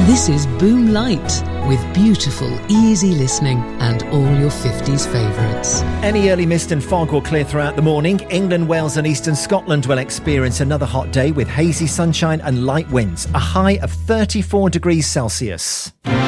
This is Boom Light, with beautiful, easy listening and all your 50s favourites. Any early mist and fog will clear throughout the morning. England, Wales and eastern Scotland will experience another hot day with hazy sunshine and light winds. A high of 34 degrees Celsius.